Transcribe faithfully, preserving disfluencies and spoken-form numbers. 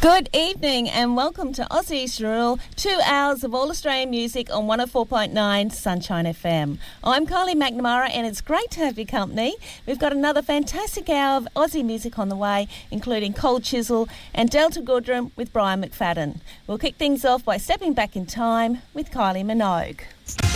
Good evening and welcome to Aussie East Rural, two hours of all Australian music on one oh four point nine Sunshine F M. I'm Kylie McNamara and it's great to have your company. We've got another fantastic hour of Aussie music on the way, including Cold Chisel and Delta Goodrum with Brian McFadden. We'll kick things off by stepping back in time with Kylie Minogue.